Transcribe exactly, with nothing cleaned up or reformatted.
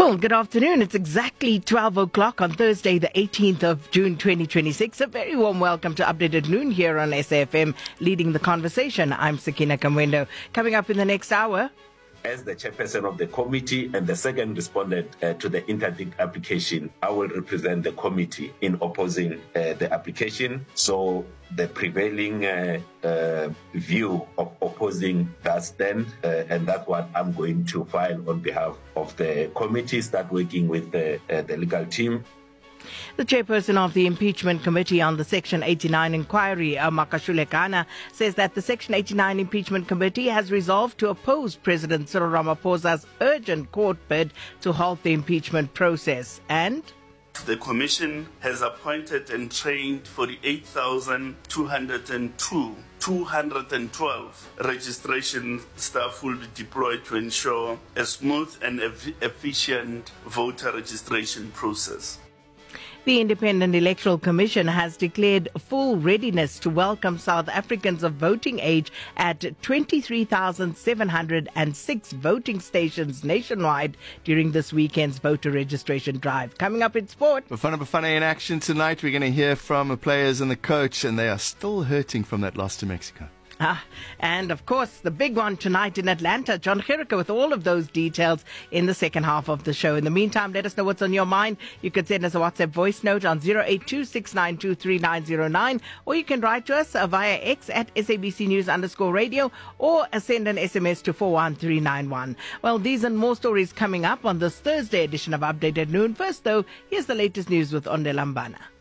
Well, good afternoon. It's exactly twelve o'clock on Thursday, the eighteenth of June, twenty twenty-six. A very warm welcome to Update at Noon here on S A F M. Leading the conversation, I'm Sakina Kamwendo. Coming up in the next hour. As the chairperson of the committee and the second respondent uh, to the interdict application, I will represent the committee in opposing uh, the application. So the prevailing uh, uh, view of opposing that stand, uh, and that's what I'm going to file on behalf of the committee, start working with the, uh, the legal team. The chairperson of the Impeachment Committee on the Section eighty-nine inquiry, Makashule Kana, says that the Section eighty-nine Impeachment Committee has resolved to oppose President Cyril Ramaphosa's urgent court bid to halt the impeachment process. And the Commission has appointed and trained forty-eight thousand two hundred two two hundred twelve registration staff will be deployed to ensure a smooth and efficient voter registration process. The Independent Electoral Commission has declared full readiness to welcome South Africans of voting age at twenty-three thousand seven hundred six voting stations nationwide during this weekend's voter registration drive. Coming up in sport. Bafana Bafana in action tonight. We're going to hear from the players and the coach, and they are still hurting from that loss to Mexico. Ah, and of course, the big one tonight in Atlanta. John Gericke with all of those details in the second half of the show. In the meantime, let us know what's on your mind. You can send us a WhatsApp voice note on zero eight two six nine two three nine zero nine, or you can write to us via X at SABC News underscore radio, or send an S M S to four one three nine one. Well, these and more stories coming up on this Thursday edition of Update at Noon. First, though, here's the latest news with Onde Lambana.